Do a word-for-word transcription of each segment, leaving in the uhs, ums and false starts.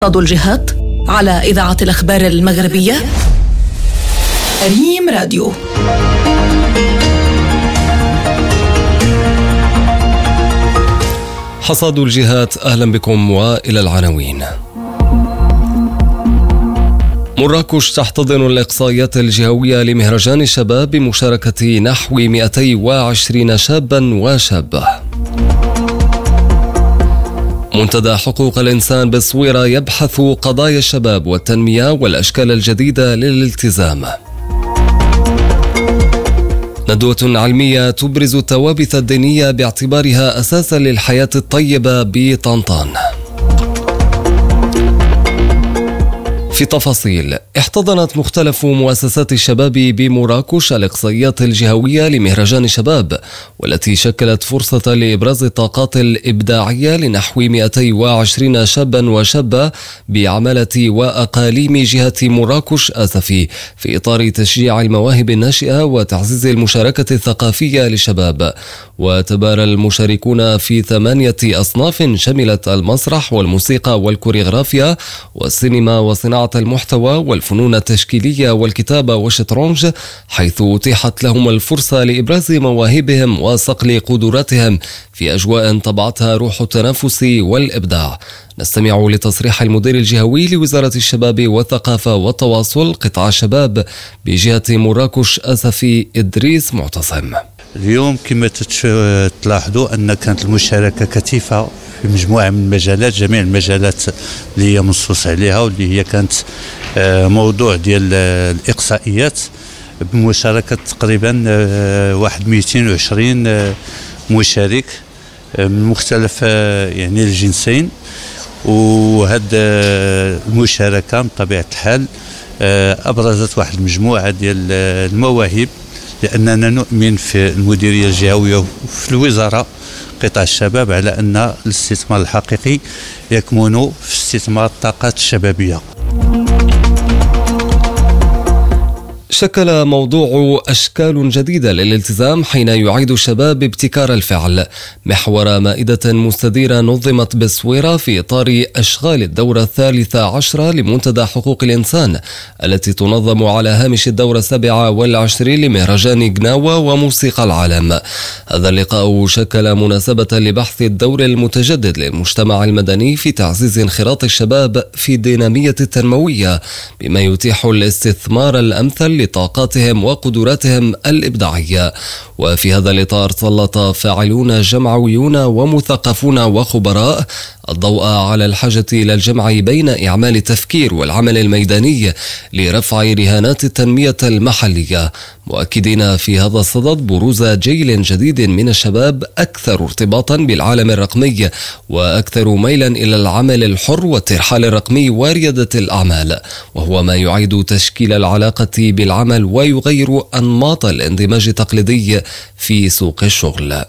حصاد الجهات على إذاعة الأخبار المغربية ريم راديو. حصاد الجهات، أهلا بكم وإلى العناوين. مراكش تحتضن الإقصائيات الجهوية لمهرجان الشباب بمشاركة نحو مئتين وعشرين شابا وشابة. منتدى حقوق الإنسان بالصويرة يبحث قضايا الشباب والتنمية والأشكال الجديدة للالتزام. ندوة علمية تبرز الثوابت الدينية باعتبارها أساسا للحياة الطيبة بطنطان. في تفاصيل، احتضنت مختلف مؤسسات الشباب بمراكش الإقصائيات الجهوية لمهرجان الشباب، والتي شكلت فرصة لإبراز الطاقات الإبداعية لنحو مئتين وعشرين شابا وشابة بعمالة وأقاليم جهة مراكش آسفي، في إطار تشجيع المواهب الناشئة وتعزيز المشاركة الثقافية للشباب. وتبارى المشاركون في ثمانية أصناف شملت المسرح والموسيقى والكوريغرافيا والسينما وصناعة المحتوى والفنون التشكيلية والكتابة والشطرنج، حيث أتيحت لهم الفرصة لإبراز مواهبهم وصقل قدراتهم في أجواء طبعتها روح التنافس والإبداع. نستمع لتصريح المدير الجهوي لوزارة الشباب والثقافة والتواصل قطاع الشباب بجهة مراكش آسفي إدريس معتصم. اليوم كما تلاحظوا أن كانت المشاركة كثيفة في مجموعة من المجالات، جميع المجالات اللي هي منصوص عليها واللي هي كانت موضوع ديال الإقصائيات، بمشاركة تقريبا واحد مئتين وعشرين مشارك من مختلف يعني الجنسين. وهذه المشاركة بطبيعة الحال أبرزت واحد المجموعة ديال المواهب، لأننا نؤمن في المديرية الجهوية وفي الوزارة قطاع الشباب على أن الاستثمار الحقيقي يكمن في استثمار الطاقات الشبابية. شكل موضوع أشكال جديدة للالتزام حين يعيد الشباب ابتكار الفعل محور مائدة مستديرة نظمت بالصويرة في إطار أشغال الدورة الثالثة عشرة لمنتدى حقوق الإنسان، التي تنظم على هامش الدورة السابعة والعشرين لمهرجان جناوة وموسيقى العالم. هذا اللقاء شكل مناسبة لبحث الدور المتجدد للمجتمع المدني في تعزيز انخراط الشباب في الدينامية التنموية، بما يتيح الاستثمار الأمثل لطاقاتهم وقدراتهم الإبداعية. وفي هذا الإطار سلط فاعلون جمعويون ومثقفون وخبراء الضوء على الحاجة إلى الجمع بين إعمال التفكير والعمل الميداني لرفع رهانات التنمية المحلية، مؤكدين في هذا الصدد بروز جيل جديد من الشباب أكثر ارتباطا بالعالم الرقمي وأكثر ميلا إلى العمل الحر والترحال الرقمي وريادة الأعمال، وهو ما يعيد تشكيل العلاقة بالعمل ويغير أنماط الاندماج التقليدي في سوق الشغل.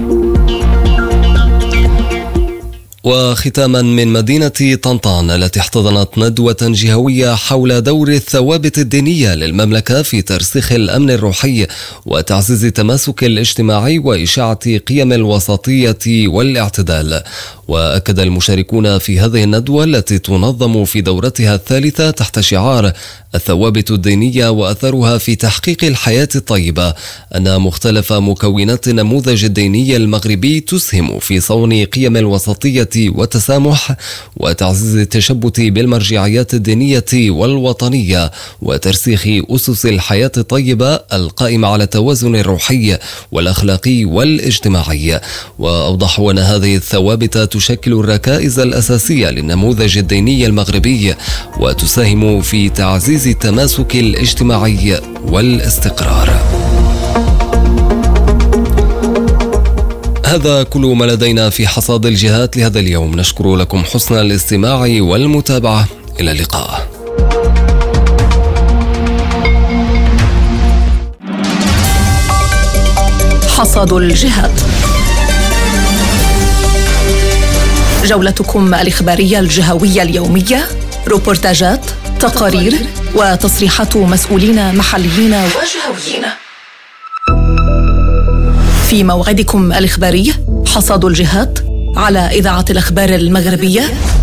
وختاما من مدينة طنطان التي احتضنت ندوة جهوية حول دور الثوابت الدينية للمملكة في ترسيخ الأمن الروحي وتعزيز التماسك الاجتماعي وإشاعة قيم الوسطية والاعتدال. وأكد المشاركون في هذه الندوة التي تنظم في دورتها الثالثة تحت شعار الثوابت الدينية وأثرها في تحقيق الحياة الطيبة أن مختلف مكونات النموذج الديني المغربي تسهم في صون قيم الوسطية والتسامح وتعزيز التشبث بالمرجعيات الدينية والوطنية وترسيخ أسس الحياة الطيبة القائمة على التوازن الروحي والأخلاقي والاجتماعي. وأوضحوا أن هذه الثوابت تشكل الركائز الأساسية للنموذج الديني المغربي وتساهم في تعزيز التماسك الاجتماعي والاستقرار. هذا كل ما لدينا في حصاد الجهات لهذا اليوم. نشكر لكم حسن الاستماع والمتابعة. إلى اللقاء. حصاد الجهات، جولتكم الإخبارية الجهوية اليومية، روبورتاجات، تقارير وتصريحات مسؤولين محليين وجهويين. في موعدكم الإخباري حصاد الجهات على إذاعة الأخبار المغربية